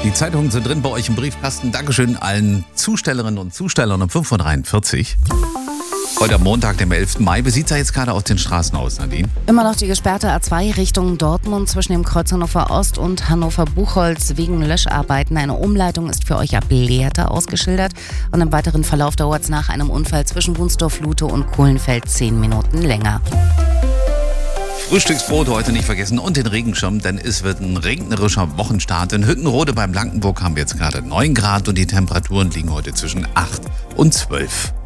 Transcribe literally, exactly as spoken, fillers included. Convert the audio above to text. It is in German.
Die Zeitungen sind drin bei euch im Briefkasten. Dankeschön allen Zustellerinnen und Zustellern um fünf Uhr dreiundvierzig. Heute am Montag, dem elften Mai. Wie sieht es da jetzt gerade auf den Straßen aus, Nadine? Immer noch die gesperrte A zwei Richtung Dortmund zwischen dem Kreuz Hannover Ost und Hannover Buchholz wegen Löscharbeiten. Eine Umleitung ist für euch ab Lehrte ausgeschildert. Und im weiteren Verlauf dauert es nach einem Unfall zwischen Wunsdorf-Lute und Kohlenfeld zehn Minuten länger. Frühstücksbrot heute nicht vergessen und den Regenschirm, denn es wird ein regnerischer Wochenstart. In Hüttenrode beim Blankenburg haben wir jetzt gerade neun Grad und die Temperaturen liegen heute zwischen acht und zwölf.